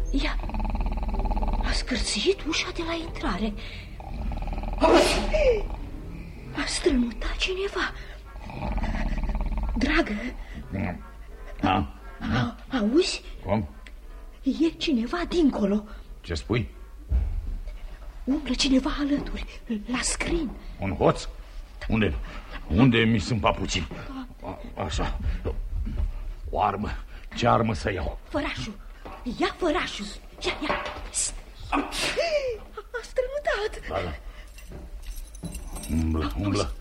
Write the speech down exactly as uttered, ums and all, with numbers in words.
Ia, a scârțâit ușa de la intrare. A strănutat cineva. Dragă, da? A, auzi? Cum? E cineva dincolo. Ce spui? Umblă cineva alături, la scrin. Un hoț? Unde? Unde mi sunt papucii? A, așa. O armă. Ce armă să iau? Fărașul. Ia fărașul. Ia, ia. A, a strănutat. Da, da. Umblă, umblă.